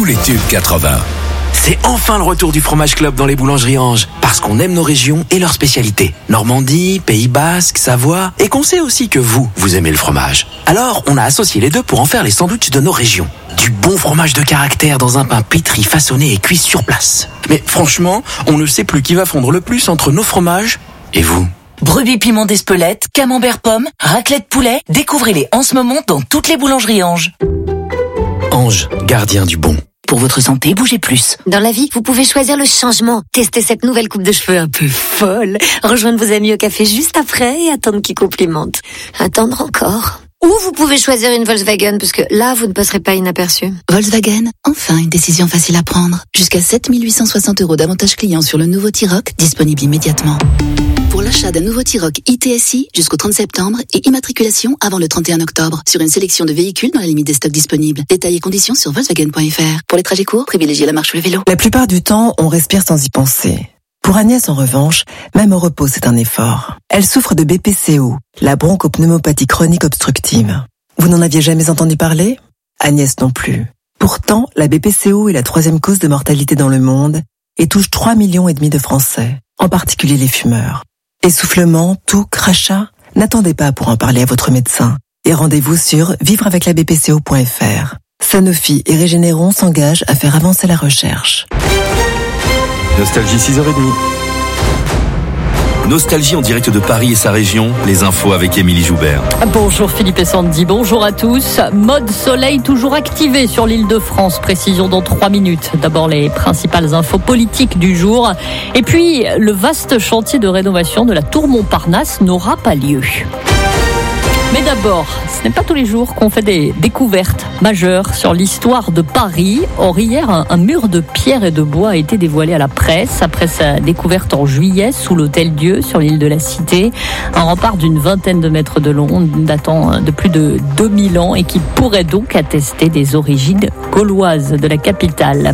les tubes 80. C'est enfin le retour du Fromage Club dans les boulangeries Ange. Parce qu'on aime nos régions et leurs spécialités. Normandie, Pays Basque, Savoie. Et qu'on sait aussi que vous aimez le fromage. Alors, on a associé les deux pour en faire les sandwichs de nos régions. Du bon fromage de caractère dans un pain pétri, façonné et cuit sur place. Mais franchement, on ne sait plus qui va fondre le plus entre nos fromages et vous. Brebis piment d'Espelette, camembert pomme, raclette poulet. Découvrez-les en ce moment dans toutes les boulangeries Ange. Ange, gardien du bon. Pour votre santé, bougez plus. Dans la vie, vous pouvez choisir le changement. Testez cette nouvelle coupe de cheveux un peu folle. Rejoindre vos amis au café juste après et attendre qu'ils complimentent. Attendre encore. Ou vous pouvez choisir une Volkswagen, parce que là, vous ne passerez pas inaperçu. Volkswagen, enfin une décision facile à prendre. Jusqu'à 7 860 € d'avantages clients sur le nouveau T-Roc, disponible immédiatement. Pour l'achat d'un nouveau T-Roc ITSI jusqu'au 30 septembre et immatriculation avant le 31 octobre sur une sélection de véhicules dans la limite des stocks disponibles. Détails et conditions sur Volkswagen.fr. Pour les trajets courts, privilégiez la marche ou le vélo. La plupart du temps, on respire sans y penser. Pour Agnès, en revanche, même au repos, c'est un effort. Elle souffre de BPCO, la bronchopneumopathie chronique obstructive. Vous n'en aviez jamais entendu parler ? Agnès non plus. Pourtant, la BPCO est la 3e cause de mortalité dans le monde et touche 3,5 millions de Français, en particulier les fumeurs. Essoufflement, toux, crachat ? N'attendez pas pour en parler à votre médecin. Et rendez-vous sur vivreaveclabpco.fr. Sanofi et Régénéron s'engagent à faire avancer la recherche. Nostalgie 6h30. Nostalgie en direct de Paris et sa région. Les infos avec Émilie Joubert. Bonjour Philippe et Sandy, bonjour à tous. Mode soleil toujours activé sur l'île de France. Précision dans 3 minutes. D'abord les principales infos politiques du jour. Et puis le vaste chantier de rénovation de la tour Montparnasse n'aura pas lieu. Mais d'abord, ce n'est pas tous les jours qu'on fait des découvertes majeures sur l'histoire de Paris. Or, hier, un mur de pierre et de bois a été dévoilé à la presse après sa découverte en juillet sous l'Hôtel Dieu sur l'île de la Cité. Un rempart d'une vingtaine de mètres de long, datant de plus de 2000 ans et qui pourrait donc attester des origines gauloises de la capitale.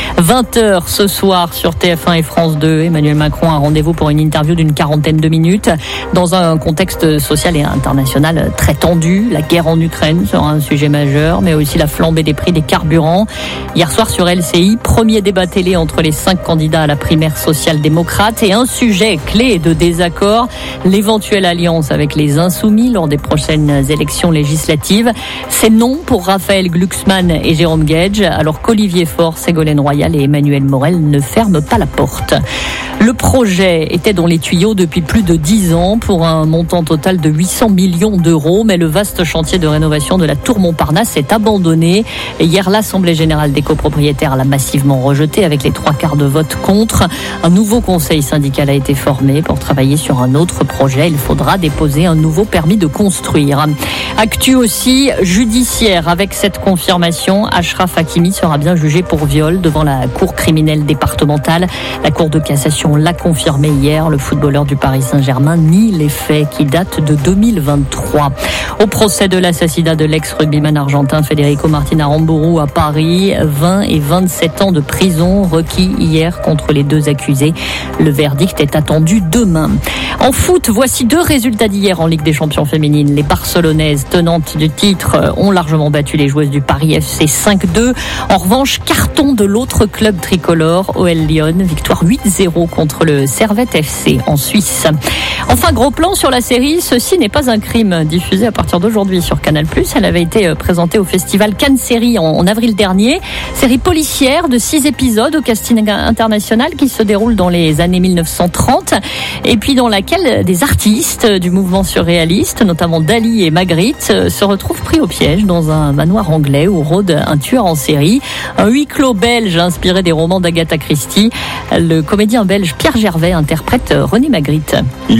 20h ce soir sur TF1 et France 2, Emmanuel Macron a un rendez-vous pour une interview d'une 40aine de minutes dans un contexte social et international très tendu. La guerre en Ukraine sera un sujet majeur, mais aussi la flambée des prix des carburants. Hier soir sur LCI, premier débat télé entre les 5 candidats à la primaire social-démocrate et un sujet clé de désaccord, l'éventuelle alliance avec les Insoumis lors des prochaines élections législatives. C'est non pour Raphaël Glucksmann et Jérôme Guedj, alors qu'Olivier Faure, Ségolène Royal et Emmanuel Morel ne ferment pas la porte. Le projet était dans les tuyaux depuis plus de 10 ans pour un montant total de 800 millions d'euros, mais le vaste chantier de rénovation de la tour Montparnasse est abandonné. Hier, l'Assemblée générale des copropriétaires l'a massivement rejeté avec les 3/4 de vote contre. Un nouveau conseil syndical a été formé pour travailler sur un autre projet. Il faudra déposer un nouveau permis de construire. Actu aussi judiciaire avec cette confirmation. Achraf Hakimi sera bien jugé pour viol devant la cour criminelle départementale. La cour de cassation l'a confirmé hier. Le footballeur du Paris Saint-Germain nie les faits qui datent de 2023. Au procès de l'assassinat de l'ex-rugbyman argentin Federico Martín Aramburu à Paris, 20 et 27 ans de prison requis hier contre les 2 accusés. Le verdict est attendu demain. En foot, voici 2 résultats d'hier en Ligue des Champions féminines. Les Barcelonaises, tenantes du titre, ont largement battu les joueuses du Paris FC 5-2. En revanche, carton de l'autre club tricolore, OL Lyon, victoire 8-0 contre le Servette FC en Suisse. Enfin, gros plan sur la série Ceci n'est pas un crime, diffusée à partir d'aujourd'hui sur Canal+. Elle avait été présentée au festival Cannes Série en avril dernier. Série policière de 6 épisodes au casting international qui se déroule dans les années 1930 et puis dans laquelle des artistes du mouvement surréaliste, notamment Dali et Magritte, se retrouvent pris au piège dans un manoir anglais où rôde un tueur en série. Un huis clos belge inspiré des romans d'Agatha Christie. Le comédien belge Pierre Gervais interprète René Magritte.